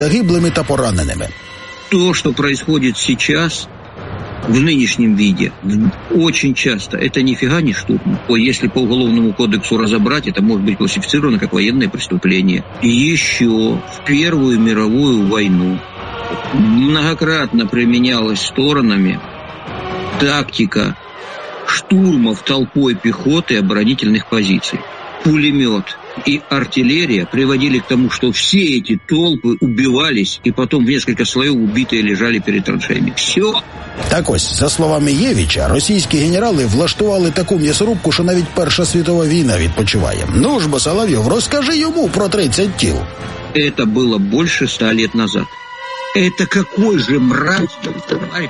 загиблими та пораненими. То, что происходит сейчас, в нынешнем виде, очень часто, это нифига не штурм. Если по Уголовному кодексу разобрать, это может быть классифицировано как военное преступление. И еще в Первую мировую войну многократно применялась сторонами тактика штурмов толпой пехоты оборонительных позиций. Пулемет и артиллерия приводили к тому, что все эти толпы убивались, и потом в несколько слоев убитые лежали перед траншеями. Все. Так ось, за словами Євіча, російські генерали влаштували таку м'ясорубку, що навіть Перша світова війна відпочиває. Ну ж бо, Соловйов, розкажи йому про 30 тіл. Это было больше 100 лет назад. Это какой же мрачный,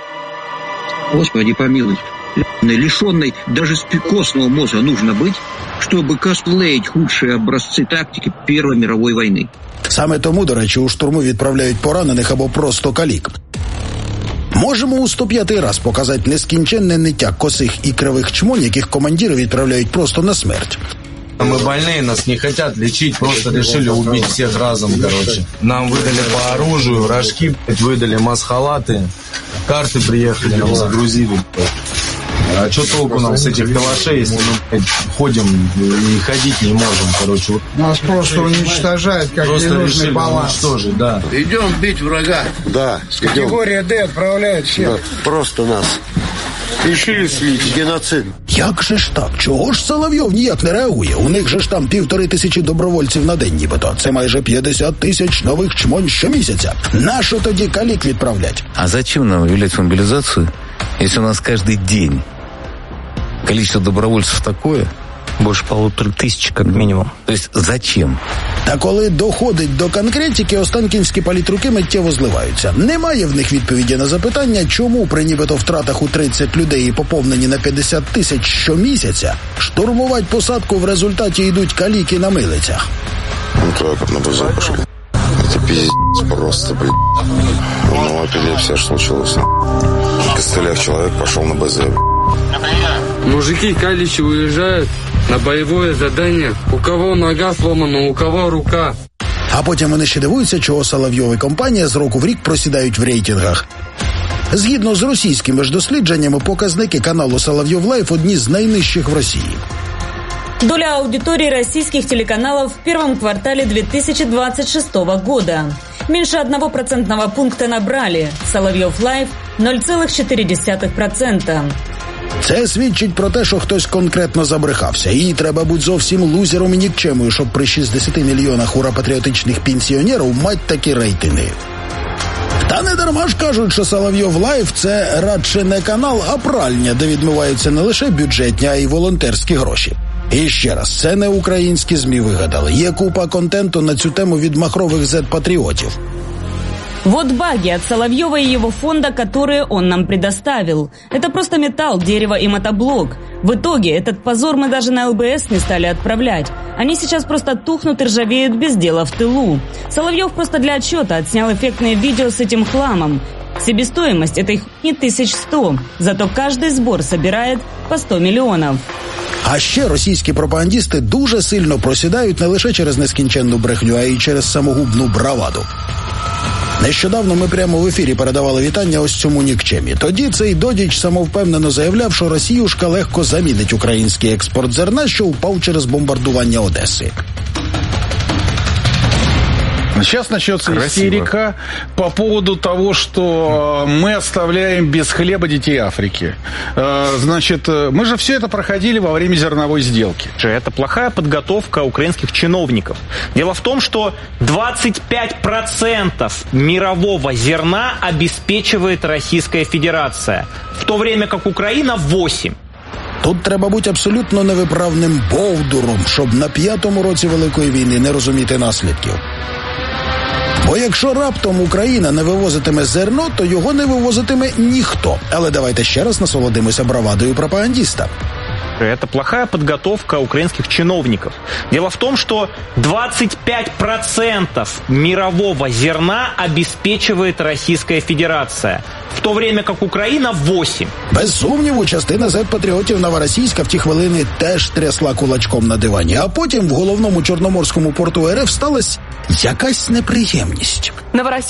Господи помилуй, лишенной даже костного мозга нужно быть, чтобы косплеить худшие образцы тактики Первой мировой войны. Саме тому, до речі, у штурми відправляють поранених або просто калік. Можемо у 105-й раз показати нескінченне ниття косих і кривих чмонь, яких командири відправляють просто на смерть. Мы больные, нас не хотят лечить, просто решили убить всех разом, короче. Нам выдали по оружию, рожки, выдали масхалаты, карты приехали, нам загрузили. А что толку нам с этих калашей, если мы ходим и ходить не можем, короче. Нас просто уничтожают, как ненужный баланс. Уничтожить, да. Идем бить врага. Да, Категория D отправляет всех. Да, просто нас. Решили слить. Геноцид. Як же ж так? Чого ж Соловйов ніяк не реагує? У них же ж там 1500 добровольців на день нібито. Це майже 50 тисяч нових чмонь щомісяця. Нащо тоді калік відправлять? А зачем нам объявлять мобилизацию, если у нас каждый день количество добровольцев такое? Больше 1500 как минимум. То есть зачем? Та коли доходить до конкретики, останкінські політруки миттєво зливаються. Немає в них відповіді на запитання, чому при нібито втратах у 30 людей і поповнені на 50 тисяч щомісяця штурмувати посадку в результаті йдуть каліки на милицях. Ну так, на БЗ пошли. Это пиздец просто, блин. Ну, эпилепсия ж случилась. В костылях человек пошел на БЗ. Мужики каличи уезжают на боевое задание. У кого нога сломана, у кого рука. А потім вони ще дивуються, чого Соловйов і компанія з року в рік просідають в рейтингах. Згідно з російськими ж дослідженнями, показники каналу Соловйов Лайф одні з найнижчих в Росії. Доля аудитории российских телеканалов в первом квартале 2026 года. Меньше 1% пункта набрали. Соловьев Лайф 0,4%. Це свідчить про те, що хтось конкретно забрехався. І треба бути зовсім лузером і нікчемою, щоб при 60 мільйонах ура-патріотичних пенсіонерів мати такі рейтинги. Та не дарма ж кажуть, що Соловйов Лайф – це радше не канал, а пральня, де відмиваються не лише бюджетні, а й волонтерські гроші. І ще раз, це не українські ЗМІ вигадали. Є купа контенту на цю тему від махрових зет-патріотів. Вот баги от Соловьева и его фонда, которые он нам предоставил. Это просто металл, дерево и мотоблок. В итоге этот позор мы даже на ЛБС не стали отправлять. Они сейчас просто тухнут и ржавеют без дела в тылу. Соловьев просто для отчета отснял эффектные видео с этим хламом. Себестоимость этой хуйни 1100. Зато каждый сбор собирает по 100 миллионов. А ще російські пропагандісти дуже сильно просідають не лише через нескінченну брехню, а й через самогубну браваду. Нещодавно ми прямо в ефірі передавали вітання ось цьому нікчемі. Тоді цей Додіч самовпевнено заявляв, що Росіюшка легко замінить український експорт зерна, що впав через бомбардування Одеси. Сейчас начнется истерика по поводу того, что мы оставляем без хлеба детей Африки. Значит, мы же все это проходили во время зерновой сделки. Это плохая подготовка украинских чиновников. Дело в том, что 25% мирового зерна обеспечивает Российская Федерация, в то время как Украина 8%. Тут треба бути абсолютно невиправним бовдуром, щоб на 5-му році Великої війни не розуміти наслідків. Бо якщо раптом Україна не вивозитиме зерно, то його не вивозитиме ніхто. Але давайте ще раз насолодимося бравадою пропагандіста. Это плохая подготовка украинских чиновников. Дело в том, что 25% мирового зерна обеспечивает Российская Федерация, в то время как Україна 8%. Без сумніву, частина зет-патріотів Новоросійська в ті хвилини теж трясла кулачком на дивані. А потім в головному Чорноморському порту РФ сталася якась неприємність.